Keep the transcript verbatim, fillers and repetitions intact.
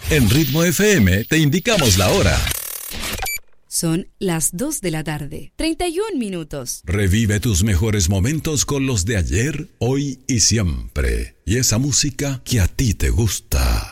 En Ritmo F M te indicamos la hora. Son las dos de la tarde, treinta y un minutos. Revive tus mejores momentos con los de ayer, hoy y siempre. Y esa música que a ti te gusta.